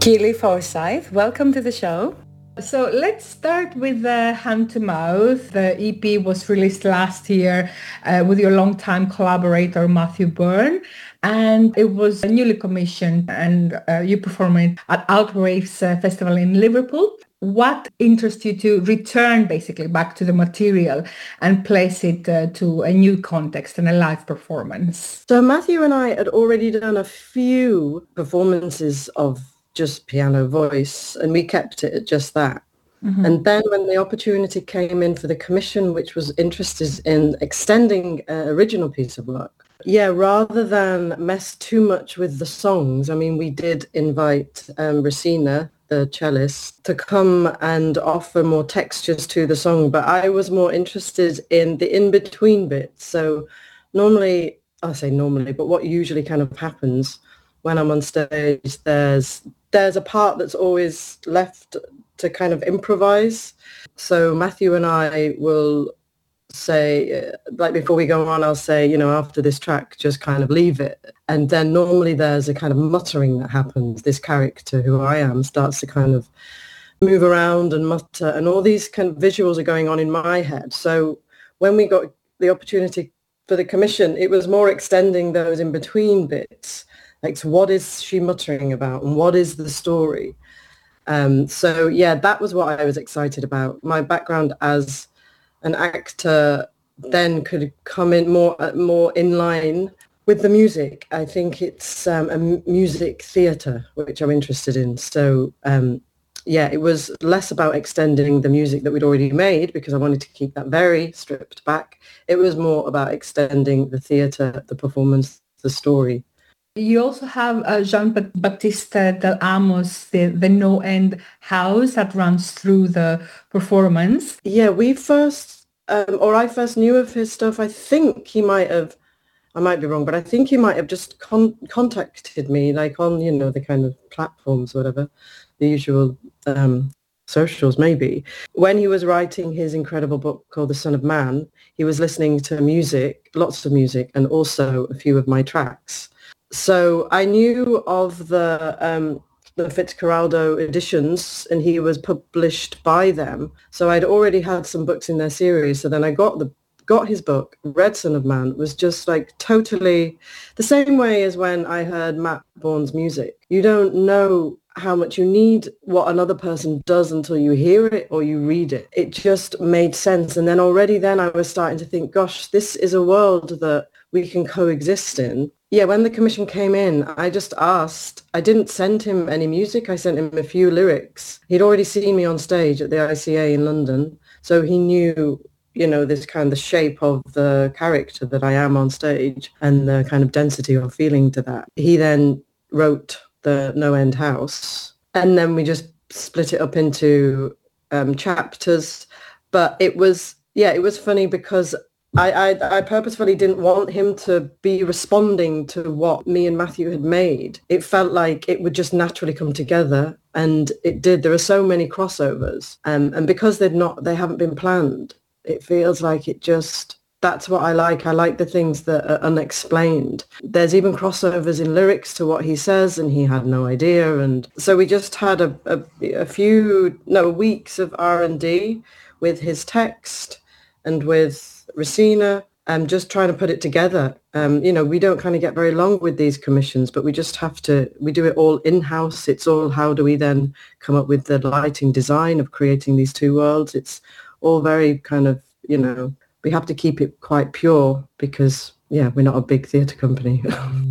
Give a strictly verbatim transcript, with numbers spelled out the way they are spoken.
Keely Forsyth, welcome to the show. So let's start with the Hand to Mouth. The E P was released last year uh, with your longtime collaborator Matthew Byrne, and it was newly commissioned, and uh, you performed it at Outwaves uh, Festival in Liverpool. What interests you to return basically back to the material and place it uh, to a new context and a live performance? So Matthew and I had already done a few performances of just piano voice, and we kept it at just that. Mm-hmm. And then when the opportunity came in for the commission, which was interested in extending an original piece of work, yeah, rather than mess too much with the songs, I mean, we did invite um, Rosina, the cellist, to come and offer more textures to the song, but I was more interested in the in-between bits. So normally, I say normally, but what usually kind of happens when I'm on stage, there's there's a part that's always left to kind of improvise. So Matthew and I will say, like before we go on, I'll say, you know, after this track, just kind of leave it. And then normally there's a kind of muttering that happens. This character, who I am, starts to kind of move around and mutter, and all these kind of visuals are going on in my head. So when we got the opportunity for the commission, it was more extending those in-between bits. Like, so what is she muttering about, and what is the story? Um, so, yeah, that was what I was excited about. My background as an actor then could come in more more in line with the music. I think it's um, a music theatre, which I'm interested in. So, um, yeah, it was less about extending the music that we'd already made, because I wanted to keep that very stripped back. It was more about extending the theatre, the performance, the story. You also have uh, Jean-Baptiste Del Amos, the, the No End House that runs through the performance. Yeah, we first, um, or I first knew of his stuff. I think he might have, I might be wrong, but I think he might have just con- contacted me, like on, you know, the kind of platforms, whatever, the usual um, socials maybe. When he was writing his incredible book called The Son of Man, he was listening to music, lots of music, and also a few of my tracks. So I knew of the um, the Fitzcarraldo editions, and he was published by them. So I'd already had some books in their series. So then I got the got his book, read Son of Man, was just like totally the same way as when I heard Matt Bourne's music. You don't know how much you need what another person does until you hear it or you read it. It just made sense. And then already then I was starting to think, gosh, this is a world that we can coexist in. Yeah, when the commission came in, I just asked. I didn't send him any music. I sent him a few lyrics. He'd already seen me on stage at the I C A in London, so he knew, you know, this kind of the shape of the character that I am on stage and the kind of density of feeling to that. He then wrote the No End House, and then we just split it up into um, chapters. But it was, yeah, it was funny because I, I, I purposefully didn't want him to be responding to what me and Matthew had made. It felt like it would just naturally come together, and it did. There are so many crossovers, um, and because they're not, they haven't been planned, it feels like it just, that's what I like. I like the things that are unexplained. There's even crossovers in lyrics to what he says, and he had no idea. And so we just had a, a, a few, no, weeks of R and D with his text and with Rosina, um, just trying to put it together. Um, you know, we don't kind of get very long with these commissions, but we just have to, we do it all in-house. It's all, how do we then come up with the lighting design of creating these two worlds? It's all very kind of, you know, we have to keep it quite pure because, yeah, we're not a big theatre company.